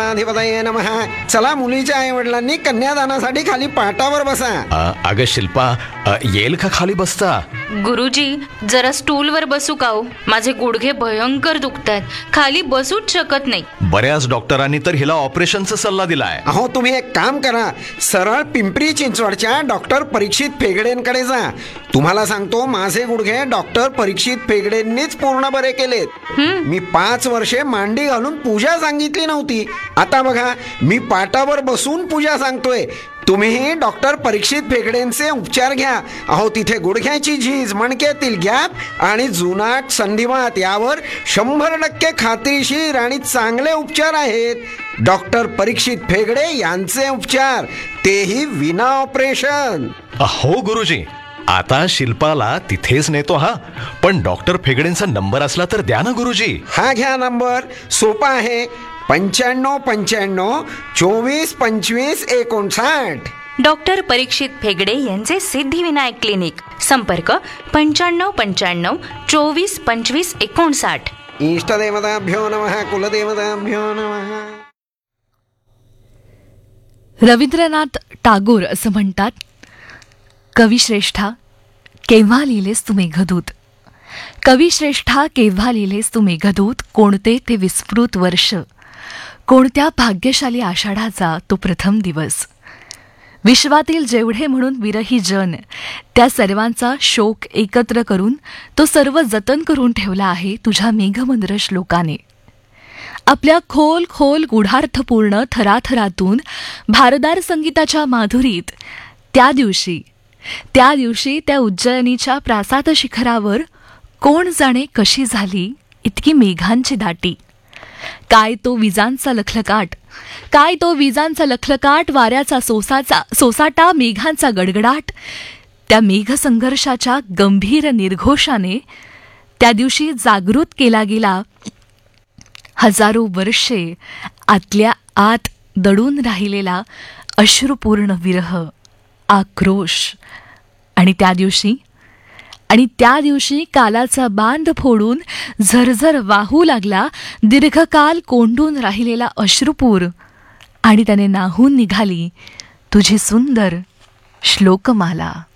गणाधिपतये नमः. चला, मुलीच्या आई वडिलांनी कन्यादानासाठी खाली पाटावर बसा. अगं शिल्पा, येईल का खाली बसता? गुरुजी, जरा स्टूलवर बसू का हो? माझे गुडघे भयंकर दुखतात, खाली बसूच शकत नाही. बऱ्याच डॉक्टरांनी तर हिला ऑपरेशनचा सल्ला दिलाय. अहो, तुम्ही एक काम करा, सरळ पिंपरी चिंचवडच्या डॉक्टर परीक्षित फेगडेंकडे जा. तुम्हाला सांगतो, माझे गुडघे डॉक्टर परीक्षित फेगडेंनीच पूर्ण बरे केलेत. मी 5 वर्षे मांडी घालून पूजा सांगितली नव्हती. आता बघा, मी पाटावर बसून पूजा सांगतोय. तुम्हीही डॉक्टर परीक्षित फेगडेंचे उपचार घ्या. अहो, तिथे गुडघ्याची झीज, मणक्यातील गॅप आणि जुनाट संधिवात यावर 100% खात्रीशीर आणि चांगले उपचार आहेत. डॉक्टर परीक्षित फेगडे यांचे उपचार, तेही विना ऑपरेशन. हो गुरुजी, आता शिल्पाला तिथेच नेतो. हा, पण डॉक्टर फेगडेंचा नंबर असला तर द्या ना गुरुजी. हा घ्या नंबर, सोपा आहे. 9595 24 25 59. डॉक्टर परीक्षित फेगडे यांचे सिद्धिविनायक क्लिनिक. संपर्क 9595 24 25 59. इष्टदेवताभ्यो नमः, कुलदेवताभ्यो नमः. रवींद्रनाथ टागोर असं म्हणतात, कविश्रेष्ठा केव्हा लिहिलेस तू मेघदूत, कविश्रेष्ठा केव्हा लिहिलेस तू मेघदूत, कोणते ते विस्मृत वर्ष, कोणत्या भाग्यशाली आषाढाचा तो प्रथम दिवस. विश्वातील जेवढे म्हणून विरही जन, त्या सर्वांचा शोक एकत्र करून तो सर्व जतन करून ठेवला आहे तुझ्या मेघमंद्र श्लोकाने. आपल्या खोल खोल गूढार्थपूर्ण थराथरातून भारदार संगीताच्या माधुरीत त्या दिवशी त्या उज्जयिनीच्या प्रासाद शिखरावर कोण जाणे कशी झाली इतकी मेघांची दाटी. काय तो विजांचा लखलकाट, काय तो विजांचा लखलकाट, वाऱ्याचा सोसाटा, मेघांचा गडगडाट. त्या मेघसंघर्षाच्या गंभीर निर्घोषाने त्या दिवशी जागृत केला गेला हजारो वर्षे आतल्या आत दडून राहिलेला अश्रुपूर्ण विरह, आक्रोश. आणि त्या दिवशी कालाचा बांध फोडून झरझर वाहू लागला दीर्घकाल कोंडून राहिलेला अश्रुपूर. आणि त्याने नाहून निघाली तुझी सुंदर श्लोकमाला.